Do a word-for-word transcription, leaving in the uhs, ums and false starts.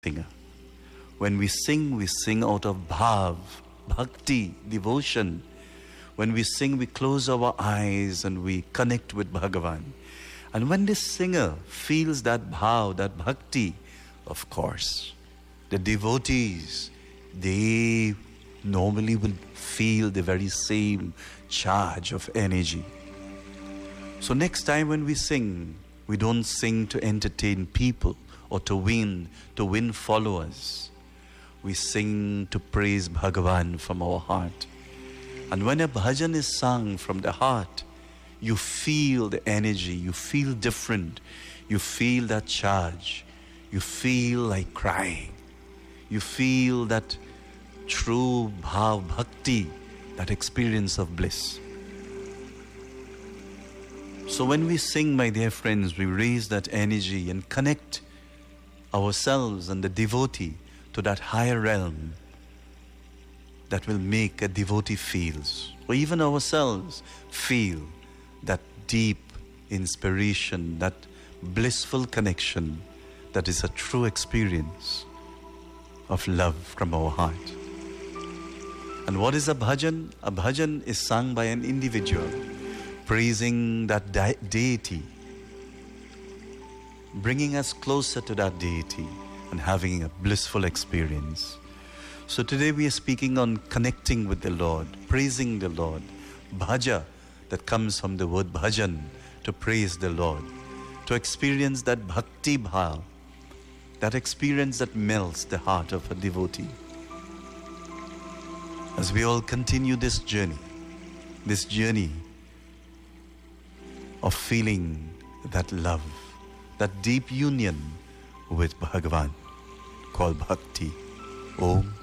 singer. When we sing, we sing out of bhav, bhakti, devotion. When we sing, we close our eyes and we connect with Bhagavan. And when this singer feels that bhav, that bhakti, of course, the devotees, they normally will feel the very same charge of energy. So next time when we sing, we don't sing to entertain people or to win, to win followers. We sing to praise Bhagavan from our heart. And when a bhajan is sung from the heart, you feel the energy, you feel different, you feel that charge, you feel like crying, you feel that true bhav bhakti, that experience of bliss. So when we sing, my dear friends, we raise that energy and connect ourselves and the devotee to that higher realm that will make a devotee feels, or even ourselves feel that deep inspiration, that blissful connection that is a true experience of love from our heart. And what is a bhajan? A bhajan is sung by an individual praising that de- deity, bringing us closer to that deity and having a blissful experience. So today we are speaking on connecting with the Lord, praising the Lord. Bhaja, that comes from the word bhajan, to praise the Lord, to experience that bhakti bhav, that experience that melts the heart of a devotee. As we all continue this journey, this journey of feeling that love, that deep union with Bhagavan called bhakti. Om